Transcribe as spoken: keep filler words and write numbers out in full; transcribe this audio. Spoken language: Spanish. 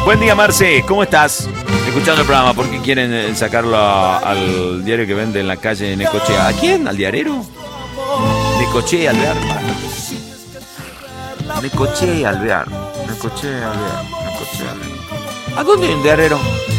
Buen día, Marce, ¿cómo estás? Escuchando el programa, ¿por qué quieren eh, sacarlo a- al diario que vende en la calle de Necochea? ¿A quién? ¿Al diarero? Necochea, Alvear. Necochea, Alvear. Necochea, Alvear. Necochea, Alvear. ¿A dónde hay un diarero?